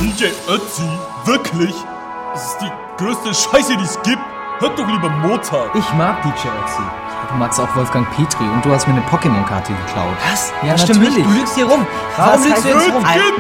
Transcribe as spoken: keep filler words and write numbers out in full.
D J Ötzi? Wirklich? Das ist die größte Scheiße, die es gibt. Hört doch lieber Mozart. Ich mag D J Ötzi. Du magst auch Wolfgang Petri und du hast mir eine Pokémon-Karte geklaut. Was? Ja, das stimmt natürlich. nicht. Du lügst hier rum. Warum Was lügst du heißt jetzt rum? Geht